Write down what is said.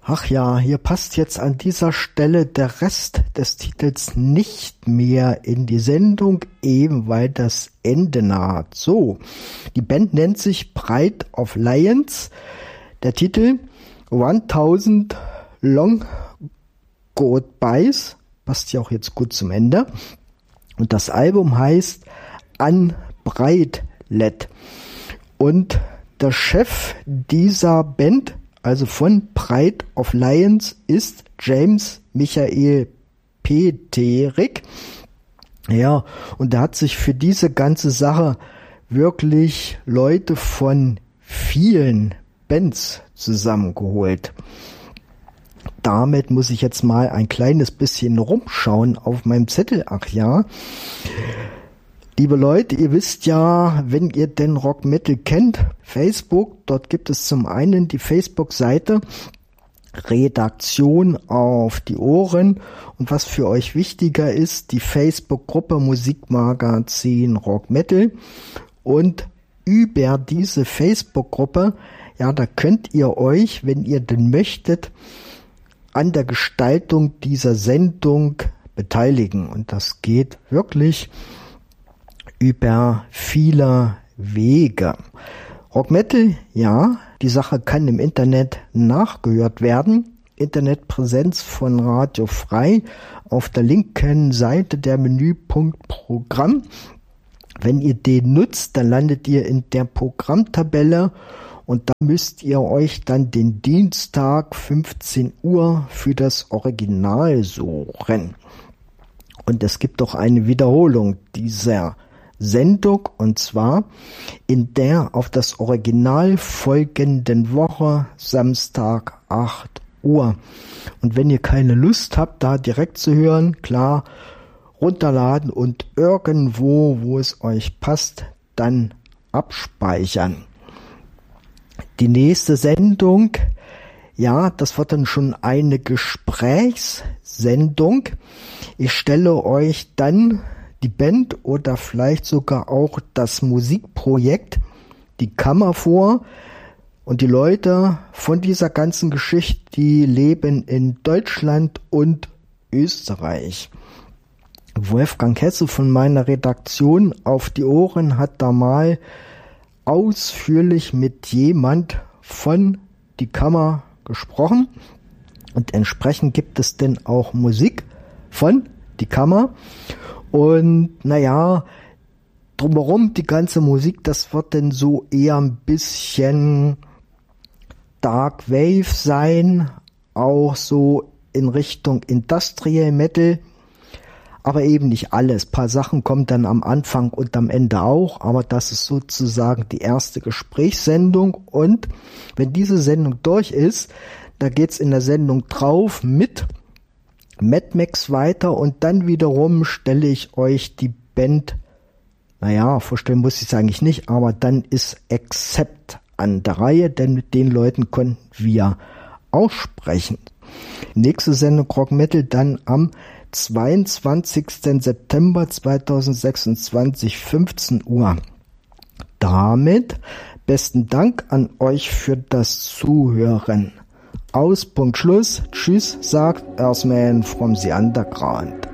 Ach ja, hier passt jetzt an dieser Stelle der Rest des Titels nicht mehr in die Sendung, eben weil das Ende naht. So, die Band nennt sich Pride of Lions. Der Titel 1000 Long Goodbyes passt ja auch jetzt gut zum Ende. Und das Album heißt Unbridled. Und der Chef dieser Band, also von Pride of Lions, ist James Michael Peterik. Ja, und er hat sich für diese ganze Sache wirklich Leute von vielen Bands zusammengeholt. Damit muss ich jetzt mal ein kleines bisschen rumschauen auf meinem Zettel. Ach ja. Liebe Leute, ihr wisst ja, wenn ihr den Rock Metal kennt, Facebook, dort gibt es zum einen die Facebook-Seite Redaktion auf die Ohren und was für euch wichtiger ist, die Facebook-Gruppe Musikmagazin Rock Metal, und über diese Facebook-Gruppe, ja, da könnt ihr euch, wenn ihr denn möchtet, an der Gestaltung dieser Sendung beteiligen, und das geht wirklich über viele Wege. Rock Metal, ja, die Sache kann im Internet nachgehört werden. Internetpräsenz von Radio Frei auf der linken Seite der Menüpunkt Programm. Wenn ihr den nutzt, dann landet ihr in der Programmtabelle und da müsst ihr euch dann den Dienstag 15 Uhr für das Original suchen. Und es gibt auch eine Wiederholung dieser Sendung, und zwar in der auf das Original folgenden Woche, Samstag 8 Uhr. Und wenn ihr keine Lust habt, da direkt zu hören, klar, runterladen und irgendwo, wo es euch passt, dann abspeichern. Die nächste Sendung, ja, das wird dann schon eine Gesprächssendung. Ich stelle euch dann die Band oder vielleicht sogar auch das Musikprojekt, die Kammer vor, und die Leute von dieser ganzen Geschichte, die leben in Deutschland und Österreich. Wolfgang Hesse von meiner Redaktion auf die Ohren hat da mal ausführlich mit jemand von die Kammer gesprochen, und entsprechend gibt es denn auch Musik von die Kammer. Und naja, drumherum die ganze Musik, das wird denn so eher ein bisschen Dark Wave sein, auch so in Richtung Industrial Metal, aber eben nicht alles. Ein paar Sachen kommen dann am Anfang und am Ende auch, aber das ist sozusagen die erste Gesprächssendung, und wenn diese Sendung durch ist, da geht's in der Sendung drauf mit Mad Max weiter, und dann wiederum stelle ich euch die Band, naja, vorstellen muss ich es eigentlich nicht, aber dann ist Accept an der Reihe, denn mit den Leuten konnten wir auch sprechen. Nächste Sendung Rock Metal dann am 22. September 2026, 15 Uhr. Damit besten Dank an euch für das Zuhören. Aus, Punkt, Schluss. Tschüss, sagt Earthman from the Underground.